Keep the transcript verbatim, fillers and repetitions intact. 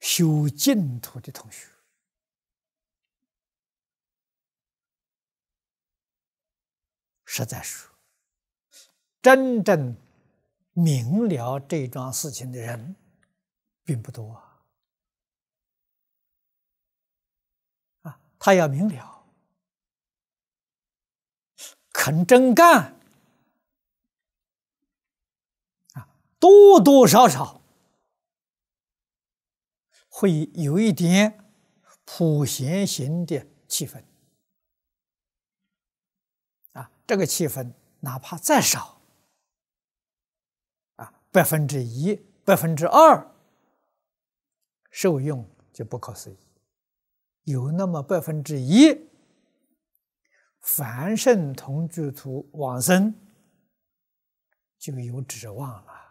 修净土的同学，实在是真正明了这桩事情的人并不多啊！啊，他要明了，肯真干啊，多多少少会有一点普贤行的气氛啊，这个气氛哪怕再少啊，百分之一、百分之二受用就不可思议。有那么百分之一，凡圣同居土往生，就有指望了。